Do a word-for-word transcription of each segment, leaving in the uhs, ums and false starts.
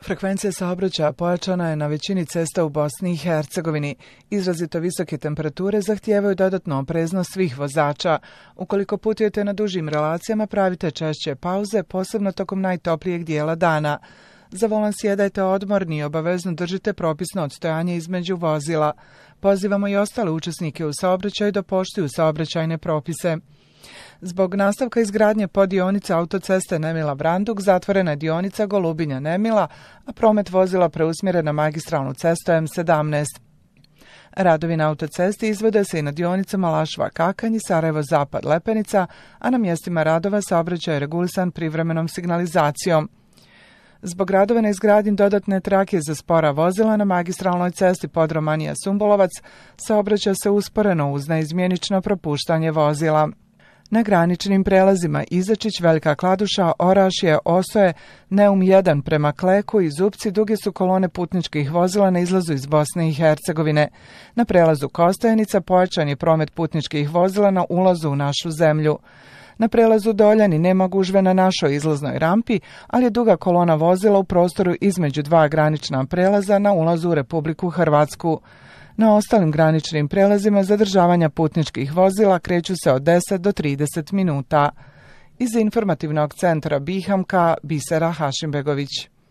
Frekvencija saobraćaja pojačana je na većini cesta u Bosni i Hercegovini. Izrazito visoke temperature zahtijevaju dodatnu opreznost svih vozača. Ukoliko putujete na dužim relacijama, pravite češće pauze, posebno tokom najtoplijeg dijela dana. Za volan sjedajte odmorni i obavezno držite propisno odstojanje između vozila. Pozivamo i ostale učesnike u saobraćaju da poštuju saobraćajne propise. Zbog nastavka izgradnje poddionice autoceste Nemila-Branduk zatvorena je dionica Golubinja-Nemila, a promet vozila preusmjeren na magistralnu cestu M sedamnaest. Radovi na autocesti izvode se i na dionicama Lašva-Kakanj i Sarajevo-Zapad-Lepenica, a na mjestima radova saobraćaj je regulisan privremenom signalizacijom. Zbog radova na izgradnji dodatne trake za spora vozila na magistralnoj cesti Podromanija-Sumbolovac saobraća se usporeno uz neizmjenično propuštanje vozila. Na graničnim prelazima Izačić, Velika Kladuša, Orašje, Osoje, Neum jedan prema Kleku i Zupci duge su kolone putničkih vozila na izlazu iz Bosne i Hercegovine. Na prelazu Kostajenica pojačan je promet putničkih vozila na ulazu u našu zemlju. Na prelazu Doljani nema gužve na našoj izlaznoj rampi, ali je duga kolona vozila u prostoru između dva granična prelaza na ulazu u Republiku Hrvatsku. Na ostalim graničnim prelazima zadržavanja putničkih vozila kreću se od deset do trideset minuta. Iz informativnog centra Bihamka, Bisera Hašimbegović.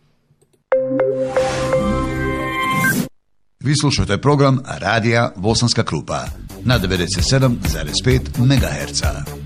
Vi slušate program Radija Bosanska Krupa na devedeset sedam zarez pet megaherca.